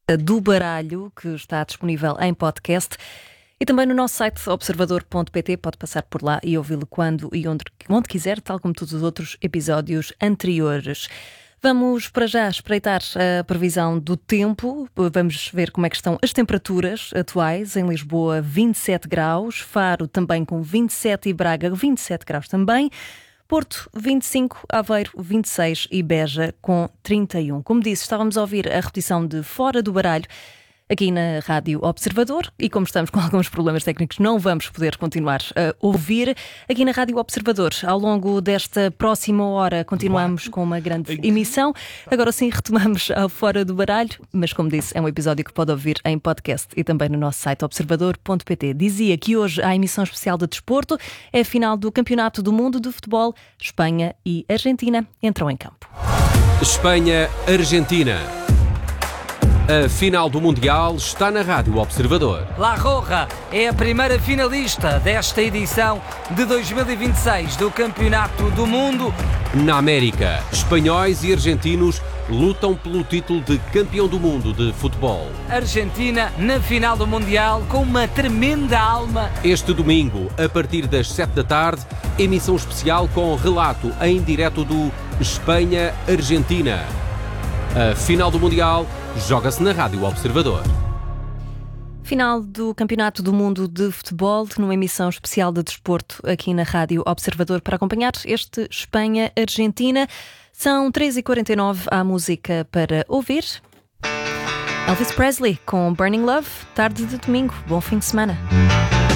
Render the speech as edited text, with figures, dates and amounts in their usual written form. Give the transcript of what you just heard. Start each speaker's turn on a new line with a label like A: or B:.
A: do Baralho, que está disponível em podcast e também no nosso site observador.pt. Pode passar por lá e ouvi-lo quando e onde quiser, tal como todos os outros episódios anteriores. Vamos para já espreitar a previsão do tempo. Vamos ver como é que estão as temperaturas atuais. Em Lisboa, 27 graus. Faro também com 27 e Braga, 27 graus também. Porto, 25, Aveiro, 26 e Beja com 31. Como disse, estávamos a ouvir a repetição de Fora do Baralho aqui na Rádio Observador e como estamos com alguns problemas técnicos não vamos poder continuar a ouvir aqui na Rádio Observador. Ao longo desta próxima hora continuamos com uma grande emissão. Agora sim retomamos ao Fora do Baralho, mas como disse é um episódio que pode ouvir em podcast e também no nosso site observador.pt. Dizia que hoje há emissão especial de desporto, é a final do Campeonato do Mundo de Futebol. Espanha e Argentina entram em campo.
B: Espanha-Argentina. A final do Mundial está na Rádio Observador.
C: La Roja é a primeira finalista desta edição de 2026 do Campeonato do Mundo.
B: Na América, espanhóis e argentinos lutam pelo título de campeão do mundo de futebol.
C: Argentina na final do Mundial com uma tremenda alma.
B: Este domingo, a partir das 7 da tarde, emissão especial com relato em direto do Espanha-Argentina. A final do Mundial joga-se na Rádio Observador.
A: Final do Campeonato do Mundo de Futebol, numa emissão especial de desporto aqui na Rádio Observador para acompanhar este Espanha-Argentina. São 3h49, há música para ouvir. Elvis Presley com Burning Love, tarde de domingo. Bom fim de semana.